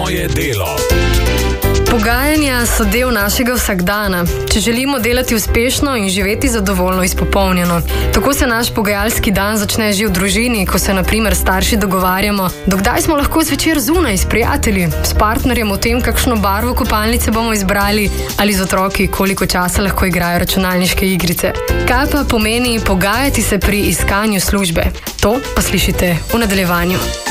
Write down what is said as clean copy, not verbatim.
Moje delo. Pogajanja so del našega vsakdana, če želimo delati uspešno in živeti zadovoljno izpopolnjeno. Tako se naš pogajalski dan začne že v družini, ko se na primer starši dogovarjamo, dokdaj smo lahko zvečer zunaj s prijatelji, s partnerjem o tem, kakšno barvo kopalnice bomo izbrali, ali z otroki, koliko časa lahko igrajo računalniške igrice. Kaj pa pomeni pogajati se pri iskanju službe? To pa slišite v nadaljevanju.